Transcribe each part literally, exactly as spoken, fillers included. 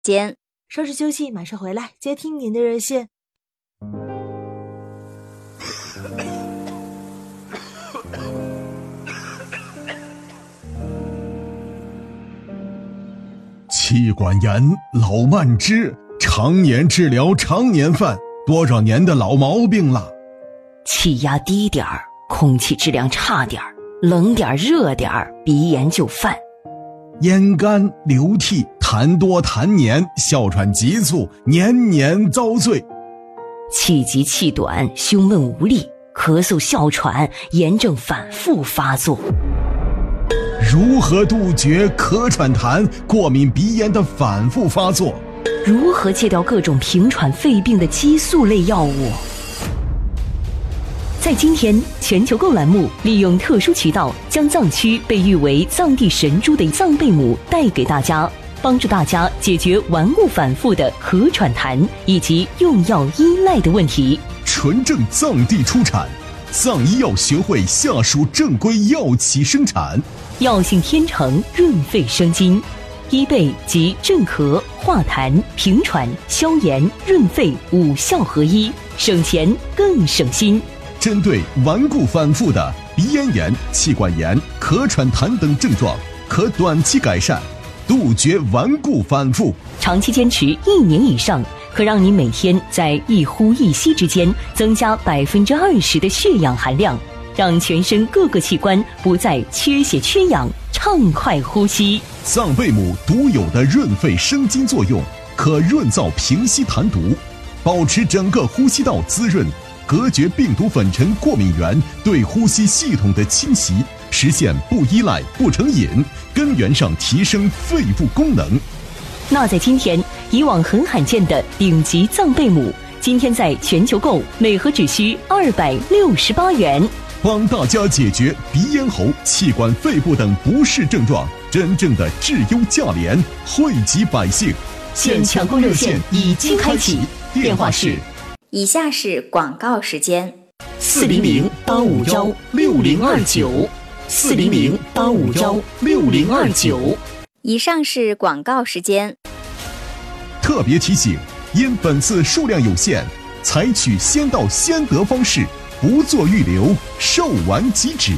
间。 稍事休息，马上回来接听您的热线。 气管炎、老慢支，常年治疗常年犯，多少年的老毛病了。 气压低点儿，空气质量差点儿，冷点儿热点儿，鼻炎就犯。 咽干、流涕、痰多痰黏，哮喘急促，年年遭罪。 气急气短，胸闷无力，咳嗽哮喘，炎症反复发作。 如何杜绝咳喘痰、过敏鼻炎的反复发作？ 如何戒掉各种平喘肺病的激素类药物？在今天全球购栏目利用特殊渠道将藏区被誉为藏地神猪的藏贝母带给大家，帮助大家解决顽固反复的咳喘痰以及用药依赖的问题。 纯正藏地出产，藏医药学会下属正规药企生产， 药性天成，润肺生津，医贝及镇咳、化痰、平喘、消炎、润肺五效合一，省钱更省心。 针对顽固反复的鼻咽炎、气管炎、咳喘痰等症状，可短期改善，杜绝顽固反复。 长期坚持一年以上，可让你每天在一呼一吸之间增加百分之二十的血氧含量，让全身各个器官不再缺血缺氧，畅快呼吸。 藏贝母独有的润肺生津作用，可润燥平息痰毒，保持整个呼吸道滋润，隔绝病毒粉尘过敏源对呼吸系统的侵袭，实现不依赖不成瘾，根源上提升肺部功能。 那在今天，以往很罕见的顶级藏贝母，今天在全球购每盒只需二百六十八元， 帮大家解决鼻咽喉、气管、肺部等不适症状，真正的质优价廉，惠及百姓。 现抢购热线已经开启，电话是。 以下是广告时间： 四零零八五幺六零二九，四零零八五幺六零二九。 以上是广告时间。 特别提醒，因本次数量有限，采取先到先得方式，不做预留，售完即止。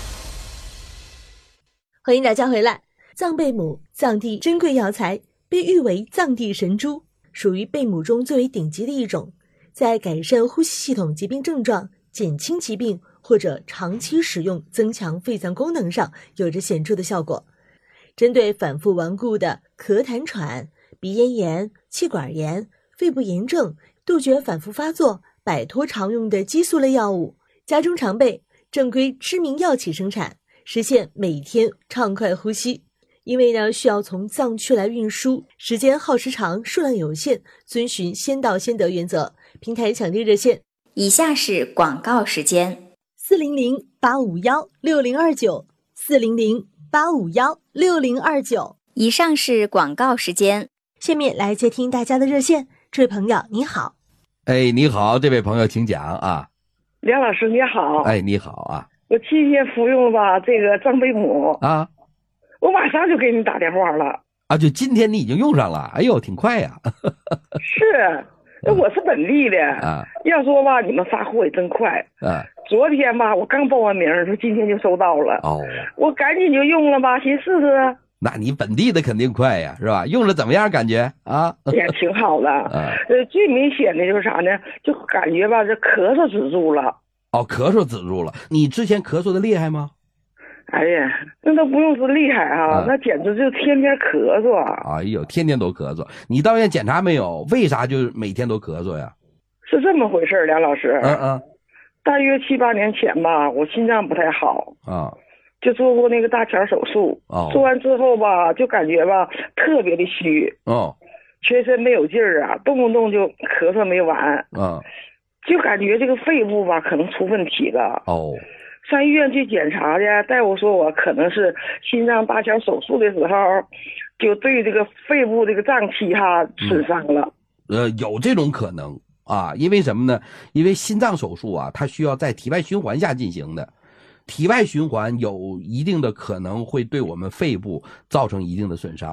欢迎大家回来。藏贝母，藏地珍贵药材，被誉为藏地神猪，属于贝母中最为顶级的一种，在改善呼吸系统疾病症状、减轻疾病或者长期使用增强肺脏功能上有着显著的效果。针对反复顽固的咳痰喘、鼻咽炎、气管炎、肺部炎症，杜绝反复发作，摆脱常用的激素类药物，家中常备，正规知名药企生产，实现每天畅快呼吸。因为呢，需要从藏区来运输，时间耗时长，数量有限，遵循先到先得原则。平台抢订热线： 以下是广告时间： 四零零八五幺六零二九，四零零八五幺六零二九。 以上是广告时间。 下面来接听大家的热线。这位朋友你好。 哎，你好，这位朋友请讲啊。 梁老师你好。 哎，你好啊。 我七天服用吧这个藏贝母啊， 我马上就给你打电话了啊，就今天你已经用上了，哎呦挺快呀。 是，我是本地的啊， 要说吧你们发货也真快啊。 昨天吧我刚报完名，说今天就收到了哦， 我赶紧就用了吧，寻思试试。 那你本地的肯定快呀，是吧？用了怎么样感觉啊？ 也挺好的啊。呃，最明显的就是啥呢？就感觉吧这咳嗽止住了。 哦，咳嗽止住了。你之前咳嗽的厉害吗？ 哎呀，那都不用说厉害啊，啊那简直就天天咳嗽啊！ 哎呦，天天都咳嗽。你到医院检查没有？为啥就每天都咳嗽呀？ 是这么回事，梁老师。 嗯嗯。 大约七八年前吧，我心脏不太好啊， 就做过那个搭桥手术。 哦。 做完之后吧，就感觉吧特别的虚。 哦。 全身没有劲儿啊，动不动就咳嗽没完。 嗯。 就感觉这个肺部吧可能出问题了。 哦。 上医院去检查去，大夫说我可能是心脏搭桥手术的时候，就对这个肺部这个脏器哈损伤了。 嗯、呃，有这种可能啊，因为什么呢？因为心脏手术啊，它需要在体外循环下进行的，体外循环有一定的可能会对我们肺部造成一定的损伤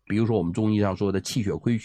比如说我们中医上说的气血亏虚。